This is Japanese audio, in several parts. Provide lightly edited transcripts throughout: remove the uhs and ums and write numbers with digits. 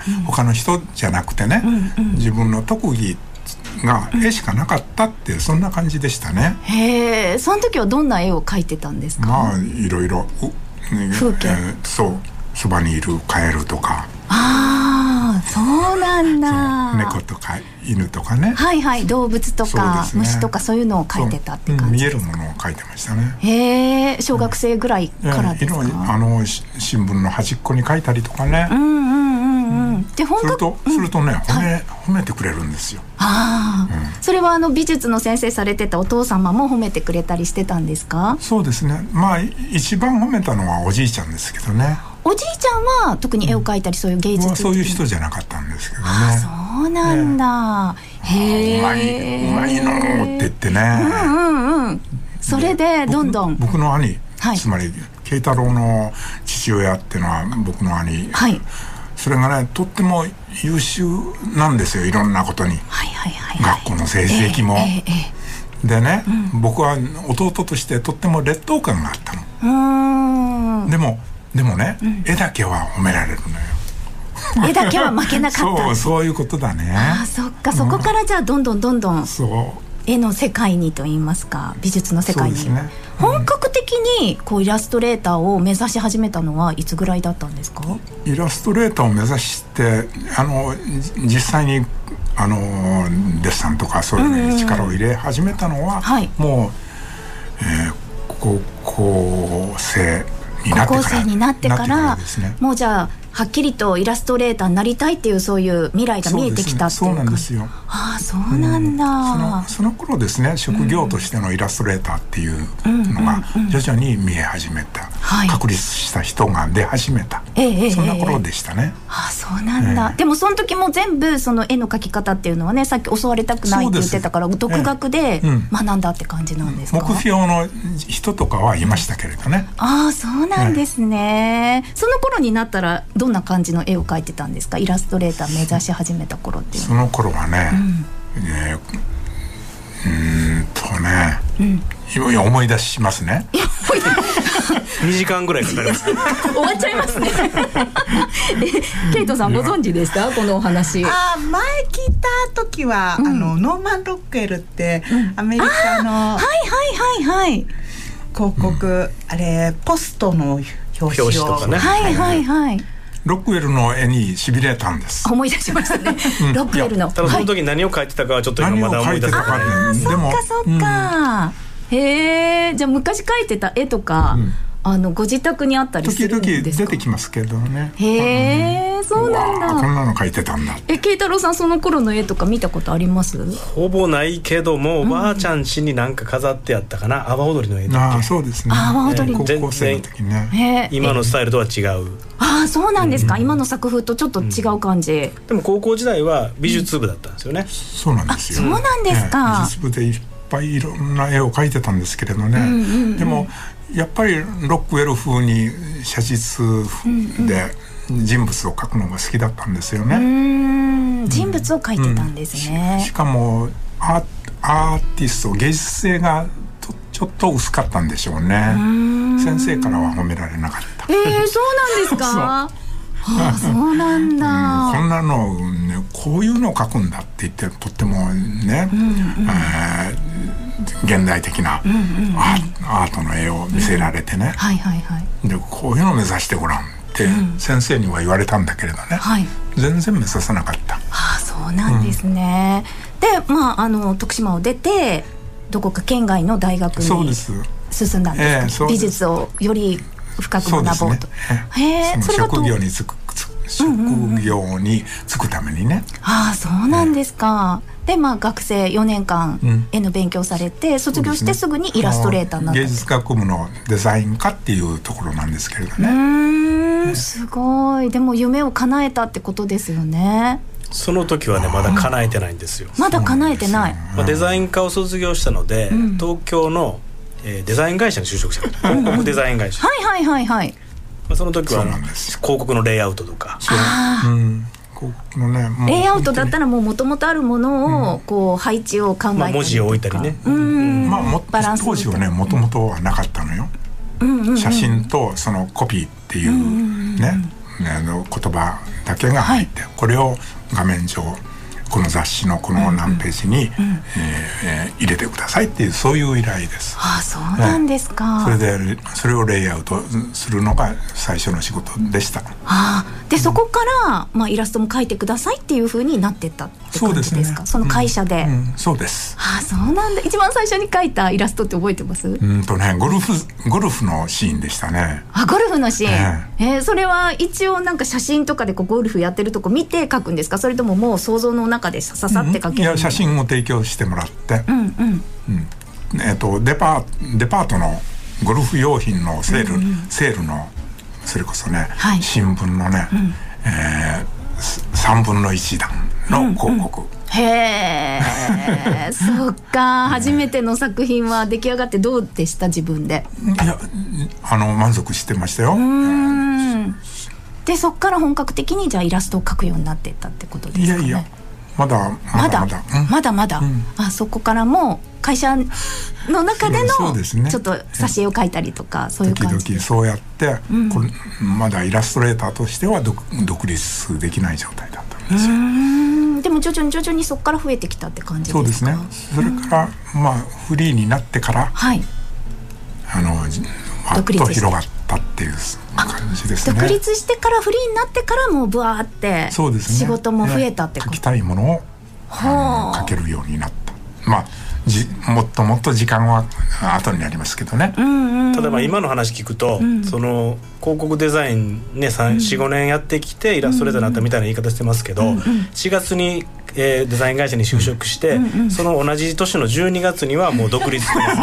他の人じゃなくてね、自分の特技が絵しかなかったっていう、そんな感じでしたね。 へえ、その時はどんな絵を描いてたんですか？ まあいろいろ風景、 そう、そばにいるカエルとか、 ああ、そうなんだ。 猫とか犬とかね、 はいはい、動物とか、 そうですね、 虫とかそういうのを描いてたって感じですか？ 見えるものを描いてましたね。 へえ、小学生ぐらいからですか？ 新聞の端っこに描いたりとかね、 で本格するとね、褒めてくれるんですよ。 それは美術の先生されてたお父様も褒めてくれたりしてたんですか？ そうですね、まあ一番褒めたのはおじいちゃんですけどね。 おじいちゃんは特に絵を描いたりそういう芸術、 そういう人じゃなかったんですけどね。 そうなんだ、へえ、 うまいのって言ってね、 それでどんどん僕の兄、つまり慶太郎の父親っていうのは僕の兄、それがねとっても優秀なんですよ、いろんなことに、学校の成績も、でね、僕は弟としてとっても劣等感があったの。でもね、絵だけは褒められるのよ。 絵だけは負けなかった。 そういうことだね。 そっか、そこからじゃあどんどんそう絵の世界にといいますか、美術の世界に、本格的にイラストレーターを目指し始めたのはいつぐらいだったんですか？ イラストレーターを目指して実際にデッサンとかそういうのに力を入れ始めたのは、もう、高校生になってからですね。もうじゃあはっきりとイラストレーターになりたいっていう、そういう未来が見えてきたっていうか。そうなんですよ。そうなんだ。 その頃ですね、職業としてのイラストレーターっていうのが徐々に見え始めた、確立した人が出始めた、そんな頃でしたね。 そうなんだ。でもその時も全部その絵の描き方っていうのはね、さっき教わりたくないって言ってたから独学で学んだって感じなんですか？ 目標の人とかはいましたけれどね。 そうなんですね。その頃になったらどんな感じの絵を描いてたんですか？イラストレーター目指し始めた頃っていう。 その頃はね、思い出しますね。 2時間ぐらいかかりますね。 終わっちゃいますね。ケイトさんご存知でした？このお話。 前聞いた時は、ノーマン・ロックウェルってアメリカの広告、あれポストの表紙とかね、 ロックウェルの絵にしびれたんです。 思い出しましたね。ロックウェルの。 ただその時何を描いてたかはちょっと今まだ思い出せない。 そっか。へえ、じゃあ昔描いてた絵とか、ご自宅にあったりするんですか？ 時々出てきますけどね。 へえ、そうなんだ。 こんなの描いてたんだ。 慶太郎さん、その頃の絵とか見たことあります？ ほぼないけども、おばあちゃん家になんか飾ってあったかな、阿波踊りの絵だっけ。 そうですね。 阿波踊りの高校生の時ね。 今のスタイルとは違う。 そうなんですか。今の作風とちょっと違う感じ。 でも高校時代は美術部だったんですよね。 そうなんですよ。 そうなんですか。 美術部でいっぱいいろんな絵を描いてたんですけれどね。でもやっぱりロックウェル風に写実で人物を描くのが好きだったんですよね。 人物を描いてたんですね。 しかもアーティスト、芸術性がちょっと薄かったんでしょうね。先生からは褒められなかった。 そうなんですか。そうなんだ。 こんなのね、こういうのを描くんだって言ってとってもね、現代的なアートの絵を見せられてね、でこういうのを目指してごらんって先生には言われたんだけれどね、全然目指さなかった。 そうなんですね。で、徳島を出てどこか県外の大学に進んだんですか？美術をより深く学ぼうと。 職業に就くためにね。 そうなんですか。で、学生4年間絵の勉強されて、卒業してすぐにイラストレーターになった。 芸術学部のデザイン科っていうところなんですけれどね。 すごい。でも夢を叶えたってことですよね。 その時はね、まだ叶えてないんですよ。 まだ叶えてない。 デザイン科を卒業したので、東京のデザイン会社に就職した。広告デザイン会社。その時は広告のレイアウトとか、 レイアウトだったらもともとあるものをこう配置を考えたりとか、 文字を置いたりね。 当時はね、もともとはなかったのよ。写真とそのコピーっていうね、 言葉だけが入って、これを画面上この雑誌のこの何ページに入れてくださいっていう、そういう依頼です。 ああ、そうなんですか。 それをレイアウトするのが最初の仕事でした。 でそこから、イラストも描いてくださいっていう風になってったって感じですか。その会社で。 そうです。 そうなんだ。一番最初に描いたイラストって覚えてます？ ゴルフのシーンでしたね。 ゴルフのシーン。それは一応なんか写真とかでゴルフやってるとこ見て描くんですか？それとももう想像の中でささって描ける？ いや、写真を提供してもらって、デパートのゴルフ用品のセールのそれこそね、新聞のね、3分の1弾の広告。 へえ、そっか。初めての作品は出来上がってどうでした？自分で。 いや、満足してましたよ。 でそっから本格的にじゃあイラストを描くようになっていったってことですかね。 いやまだ、 そこからも会社の中でのちょっと挿絵を描いたりとか、そういう感じで時々そうやって、まだイラストレーターとしては独立できない状態だったんですよ。 でも徐々にそこから増えてきたって感じですか？ そうですね。それからフリーになってから、わっと広がったっていう感じですね。 独立してからフリーになってからもうブワーって仕事も増えたってこと。 描きたいものを描けるようになった。もっともっと時間は後になりますけどね。 例えば今の話聞くと、その広告デザインね 4,5 年やってきてイラストレーターになったみたいな言い方してますけど、4月にデザイン会社に就職して、その同じ年の12月にはもう独立してます。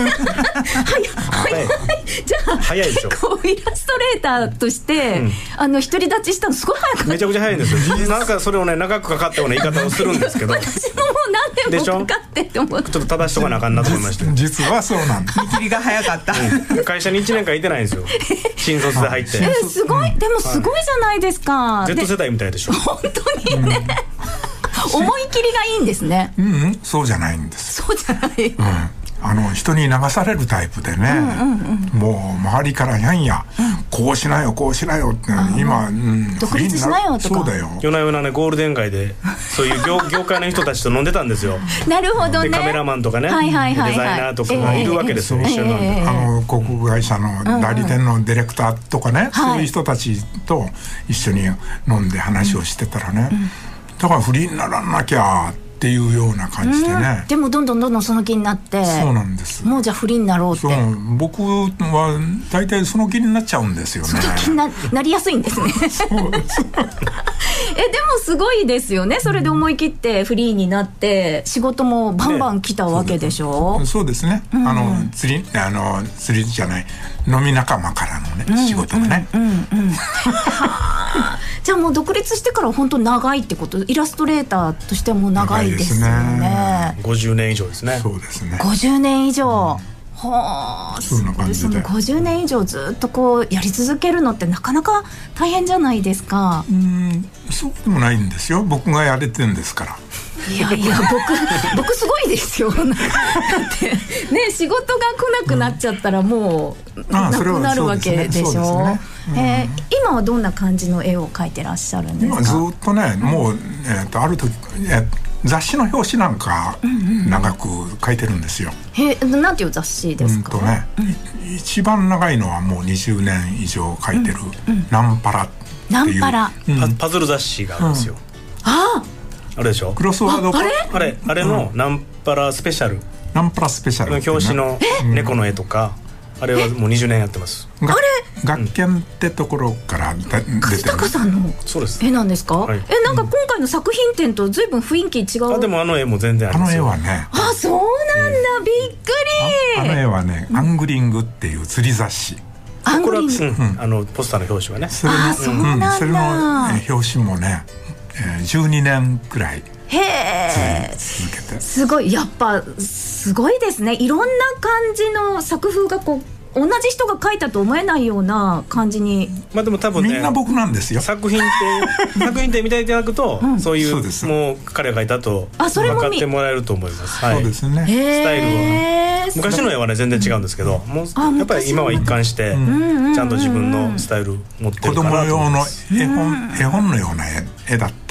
じゃあ早いでしょ。 イラストレーターとして独り立ちしたのすごい早かった。 めちゃくちゃ早いんですよ。なんかそれをね長くかかったような言い方をするんですけど、 私ももう何年もかかってって思って、 ちょっと正しとかなあかんなと思いまして。 実はそうなんです。 見切りが早かった。 会社に1年間いてないんですよ。新卒で入って。 すごい。でもすごいじゃないですか。 Z 世代みたいでしょ。 本当にね。思い切りがいいんですね。 そうじゃないんです。 そうじゃない。 人に流されるタイプでね、もう周りからやんや、こうしなよって今、 独立しなよとか。 そうだよ。 夜な夜なねゴールデン街でそういう業界の人たちと飲んでたんですよ。 なるほどね。 でカメラマンとかね、デザイナーとかがいるわけですよ。一緒に飲んで。 広告会社の代理店のディレクターとかね、そういう人たちと一緒に飲んで話をしてたらね、だからフリーにならなきゃっていうような感じでね。 でもどんどんその気になって。 そうなんです。 もうじゃあフリーになろうって。 僕は大体その気になっちゃうんですよね。 その気に なりやすいんですね。 そうです。 でもすごいですよね。それで思い切ってフリーになって仕事もバンバン来たわけでしょ。 そうですね。釣りじゃない、飲み仲間からのね、仕事がね。 じゃあもう独立してから本当長いってこと？イラストレーターとしてはもう長いですよね。 50年以上ですね。 そうですね。 50年以上。そんな感じで。その50年以上ずっとやり続けるのってなかなか大変じゃないですか。 そうでもないんですよ。僕がやれてるんですから。 いや僕すごいですよ。だってね、仕事が来なくなっちゃったらもうなくなるわけでしょ。今はどんな感じの絵を描いてらっしゃるんですか？ 今ずっとね、もうある時雑誌の表紙なんか長く描いてるんですよ。 なんていう雑誌ですか？ 一番長いのはもう20年以上描いてるナンパラっていうパズル雑誌があるんですよ。あれでしょ。 クロスワード。 あれのナンパラスペシャル。 ナンパラスペシャル。 表紙の猫の絵とか、あれはもう20年やってます。 学研ってところから出てる。 梶高さんの絵なんですか？なんか今回の作品展と随分雰囲気違う。 でもあの絵も全然ありますよ。 あの絵はね。 そうなんだ。びっくり。 あの絵はね、アングリングっていう釣り雑誌。 アングリング。 ポスターの表紙はね。 そうなんだ。 それの表紙もね、12年くらい続けて。 すごい、やっぱすごいですね。いろんな感じの作風が同じ人が描いたと思えないような感じに。 でも多分ね、 みんな僕なんですよ。 作品って見ていただくと、そういうもう彼が描いたと分かってもらえると思います。 そうですね。 スタイルは昔の絵はね全然違うんですけど、もうやっぱり今は一貫してちゃんと自分のスタイル持ってるかなと思います。 子供用の絵本のような絵だって